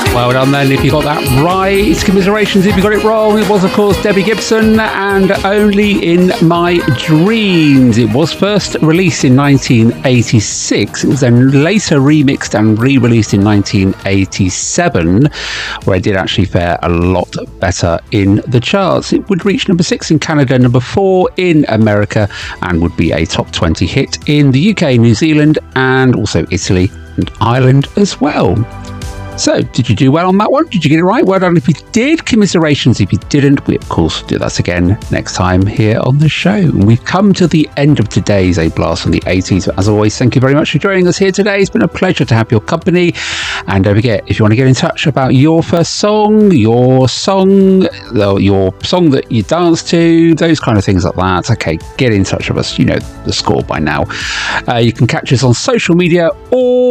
Well done then if you got that right. Commiserations if you got it wrong. It was, of course, Debbie Gibson and Only in My Dreams. It was first released in 1986. It was then later remixed and re-released in 1987, where it did actually fare a lot better in the charts. It would reach number 6 in Canada, number 4 in America, and would be a top 20 hit in the UK, New Zealand, and also Italy and Ireland as well. So, did you do well on that one? Did you get it right? Well done if you did. Commiserations if you didn't. We, of course, do that again next time here on the show. And we've come to the end of today's A Blast from the 80s. As always, thank you very much for joining us here today. It's been a pleasure to have your company. And don't forget, if you want to get in touch about your first song, your song that you dance to, those kind of things like that, okay, get in touch with us. You know the score by now. You can catch us on social media or